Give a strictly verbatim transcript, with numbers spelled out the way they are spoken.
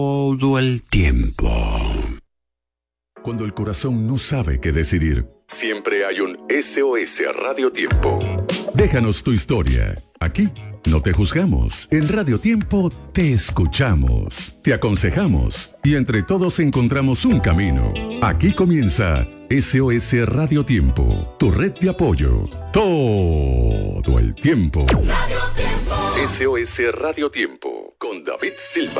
Todo el tiempo. Cuando el corazón no sabe qué decidir, siempre hay un S O S Radio Tiempo. Déjanos tu historia. Aquí no te juzgamos. En Radio Tiempo te escuchamos, te aconsejamos y entre todos encontramos un camino. Aquí comienza S O S Radio Tiempo, tu red de apoyo. Todo el tiempo. Radio Tiempo. S O S Radio Tiempo con David Silva.